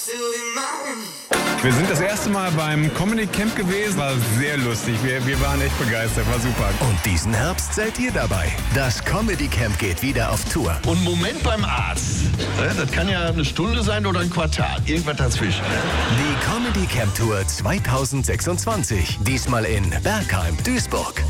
Wir sind das erste Mal beim Comedy Camp gewesen. War sehr lustig. Wir waren echt begeistert. War super. Und diesen Herbst seid ihr dabei. Das Comedy Camp geht wieder auf Tour. Und Moment beim Arzt. Das kann ja eine Stunde sein oder ein Quartal. Irgendwas dazwischen. Die Comedy Camp Tour 2026. Diesmal in Bergheim, Duisburg.